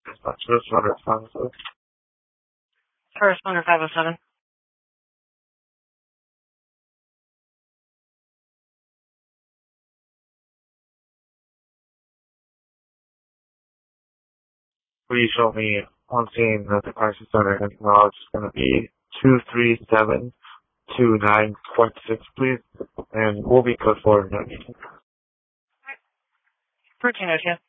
First order 507. First order 507. Please show me on scene that the crisis center acknowledged is going to be 23729.6, please, and we'll be code forward. Routine, okay.